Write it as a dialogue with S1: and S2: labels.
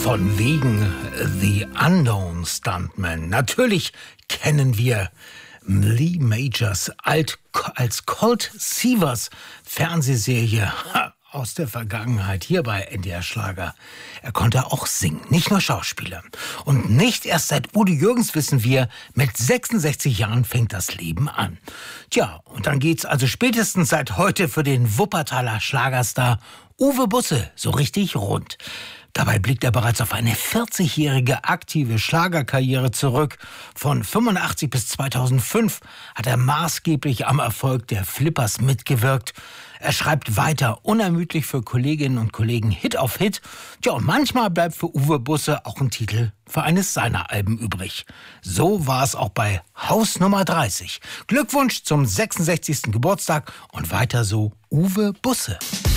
S1: Von wegen The Unknown Stuntman. Natürlich kennen wir Lee Majors als Colt Sievers Fernsehserie aus der Vergangenheit hier bei NDR Schlager. Er konnte auch singen, nicht nur Schauspieler. Und nicht erst seit Udo Jürgens wissen wir, mit 66 Jahren fängt das Leben an. Tja, und dann geht's also spätestens seit heute für den Wuppertaler Schlagerstar Uwe Busse so richtig rund. Dabei blickt er bereits auf eine 40-jährige aktive Schlagerkarriere zurück. Von 85 bis 2005 hat er maßgeblich am Erfolg der Flippers mitgewirkt. Er schreibt weiter unermüdlich für Kolleginnen und Kollegen Hit auf Hit. Tja, und manchmal bleibt für Uwe Busse auch ein Titel für eines seiner Alben übrig. So war es auch bei Haus Nummer 30. Glückwunsch zum 66. Geburtstag und weiter so Uwe Busse.